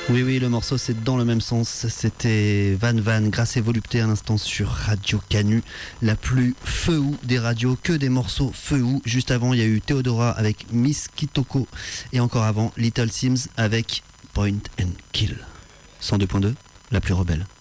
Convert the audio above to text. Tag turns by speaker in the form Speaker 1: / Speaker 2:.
Speaker 1: Oui, oui, le morceau c'est dans le même sens. C'était Van Van, Grâce et Volupté à l'instant sur Radio Canu, la plus feu-ou des radios, que des morceaux feu-ou. Juste avant, il y a eu Theodora avec Miss Kitoko et encore avant, Little Sims avec Point and Kill. 102.2, la plus rebelle.